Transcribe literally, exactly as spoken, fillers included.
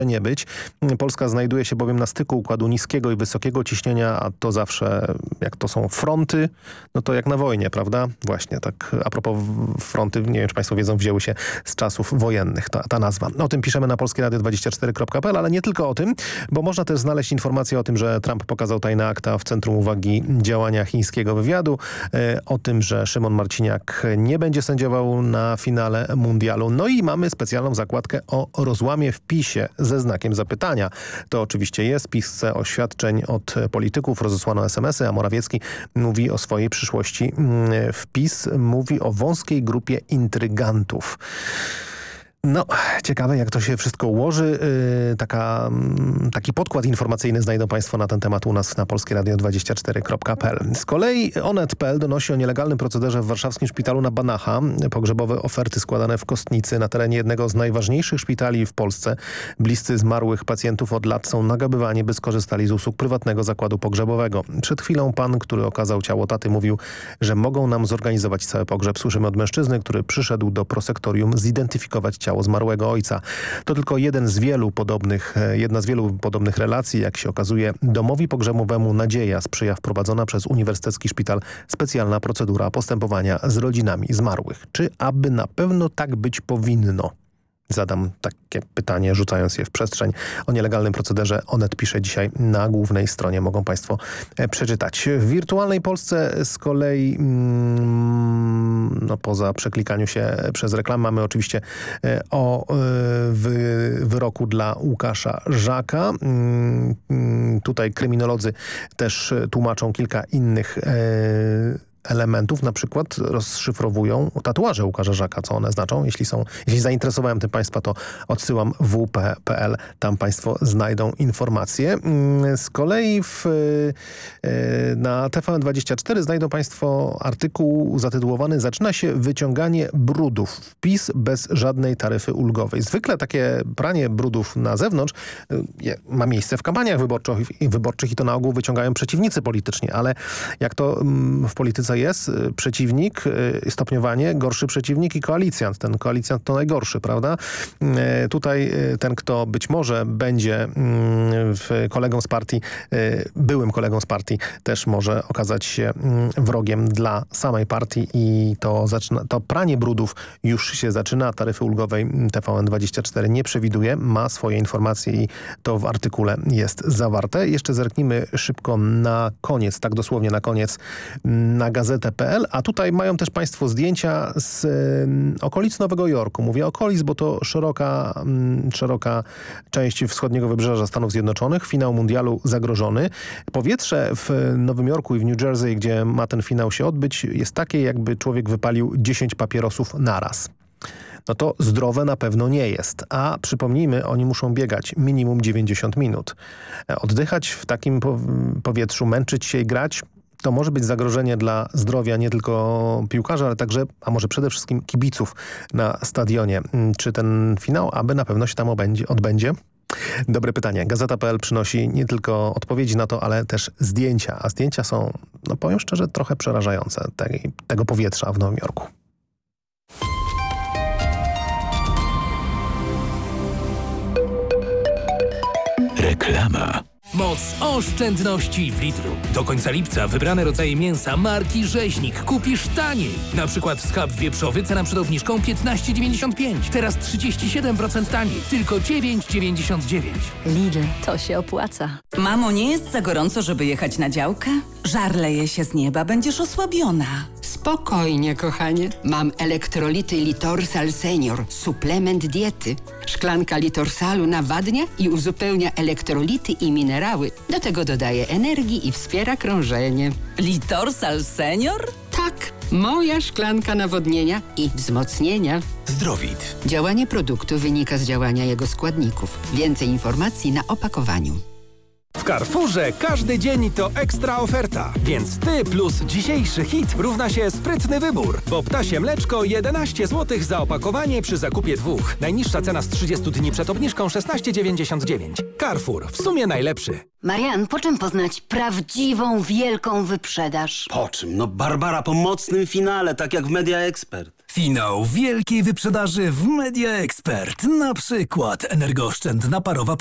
nie być. Polska znajduje się bowiem na styku układu niskiego i wysokiego ciśnienia, a to zawsze, jak to są fronty, no to jak na wojnie, prawda? Właśnie tak a propos fronty, nie wiem, czy państwo wiedzą, wzięły się z czasów wojennych, ta, ta nazwa. O tym piszemy na polskie radio dwadzieścia cztery kropka p l, ale nie tylko o tym, bo można też znaleźć informacje o tym, że Trump pokazał tajne akta w centrum uwagi działania chińskiego wywiadu, e, o tym, że Szymon Marciniak nie będzie sędziował na finale mundialu. No i mamy specjalną zakładkę o rozłamie w PiSie ze znakiem zapytania. To oczywiście jest pisce oświadczeń od polityków, rozesłano es em esy, a Morawiecki mówi o swojej przyszłości. Wpis mówi o wąskiej grupie intrygantów. No, ciekawe jak to się wszystko ułoży. Yy, taka, yy, taki podkład informacyjny znajdą państwo na ten temat u nas na polskie radio dwadzieścia cztery kropka p l. Z kolei Onet kropka p l donosi o nielegalnym procederze w warszawskim szpitalu na Banacha. Pogrzebowe oferty składane w Kostnicy na terenie jednego z najważniejszych szpitali w Polsce. Bliscy zmarłych pacjentów od lat są nagabywani, by skorzystali z usług prywatnego zakładu pogrzebowego. Przed chwilą pan, który okazał ciało taty, mówił, że mogą nam zorganizować cały pogrzeb. Słyszymy od mężczyzny, który przyszedł do prosektorium zidentyfikować ciało zmarłego ojca. To tylko jeden z wielu podobnych, jedna z wielu podobnych relacji. Jak się okazuje, domowi pogrzebowemu Nadzieja sprzyja wprowadzona przez Uniwersytecki Szpital specjalna procedura postępowania z rodzinami zmarłych. Czy aby na pewno tak być powinno? Zadam takie pytanie, rzucając je w przestrzeń. O nielegalnym procederze Onet pisze dzisiaj na głównej stronie. Mogą państwo przeczytać. W wirtualnej Polsce z kolei, no poza przeklikaniu się przez reklam, mamy oczywiście o wy, wyroku dla Łukasza Żaka. Tutaj kryminolodzy też tłumaczą kilka innych elementów, na przykład rozszyfrowują tatuaże Łukasza Żaka, co one znaczą. Jeśli są, jeśli zainteresowałem tym państwa, to odsyłam w p kropka p l. Tam państwo znajdą informacje. Z kolei w, na T V N dwadzieścia cztery znajdą państwo artykuł zatytułowany "Zaczyna się wyciąganie brudów. Wpis bez żadnej taryfy ulgowej". Zwykle takie pranie brudów na zewnątrz ma miejsce w kampaniach wyborczych, wyborczych i to na ogół wyciągają przeciwnicy polityczni, ale jak to w polityce jest przeciwnik, stopniowanie, gorszy przeciwnik i koalicjant. Ten koalicjant to najgorszy, prawda? Tutaj ten, kto być może będzie kolegą z partii, byłym kolegą z partii, też może okazać się wrogiem dla samej partii i to, zaczyna, to pranie brudów już się zaczyna. Taryfy ulgowej T V N dwadzieścia cztery nie przewiduje, ma swoje informacje i to w artykule jest zawarte. Jeszcze zerknijmy szybko na koniec, tak dosłownie na koniec, na gazetę kropka p l, a tutaj mają też państwo zdjęcia z y, okolic Nowego Jorku. Mówię okolic, bo to szeroka, y, szeroka część wschodniego wybrzeża Stanów Zjednoczonych. Finał mundialu zagrożony. Powietrze w Nowym Jorku i w New Jersey, gdzie ma ten finał się odbyć, jest takie, jakby człowiek wypalił dziesięć papierosów naraz. No to zdrowe na pewno nie jest. A przypomnijmy, oni muszą biegać minimum dziewięćdziesiąt minut. Oddychać w takim powietrzu, męczyć się i grać, to może być zagrożenie dla zdrowia nie tylko piłkarzy, ale także, a może przede wszystkim kibiców na stadionie. Czy ten finał aby na pewno się tam obędzie, odbędzie? Dobre pytanie. Gazeta kropka p l przynosi nie tylko odpowiedzi na to, ale też zdjęcia. A zdjęcia są, no powiem szczerze, trochę przerażające tej, tego powietrza w Nowym Jorku. Reklama. Moc oszczędności w Lidlu. Do końca lipca wybrane rodzaje mięsa marki Rzeźnik kupisz taniej. Na przykład schab wieprzowy, cena przed obniżką piętnaście dziewięćdziesiąt pięć. Teraz trzydzieści siedem procent taniej. Tylko dziewięć dziewięćdziesiąt dziewięć. Lidl, to się opłaca. Mamo, nie jest za gorąco, żeby jechać na działkę? Żar leje się z nieba, będziesz osłabiona. Spokojnie, kochanie. Mam elektrolity Litorsal Senior, suplement diety. Szklanka Litorsalu nawadnia i uzupełnia elektrolity i minerały. Do tego dodaje energii i wspiera krążenie. Litorsal Senior? Tak, moja szklanka nawodnienia i wzmocnienia. Zdrowit. Działanie produktu wynika z działania jego składników. Więcej informacji na opakowaniu. W Carrefourze każdy dzień to ekstra oferta, więc ty plus dzisiejszy hit równa się sprytny wybór, bo ptasie mleczko jedenaście złotych za opakowanie przy zakupie dwóch. Najniższa cena z trzydziestu dni przed obniżką szesnaście dziewięćdziesiąt dziewięć. Carrefour, w sumie najlepszy. Marian, po czym poznać prawdziwą, wielką wyprzedaż? Po czym? No Barbara po mocnym finale, tak jak w Media Expert. Finał wielkiej wyprzedaży w Media Expert. Na przykład energooszczędna parowa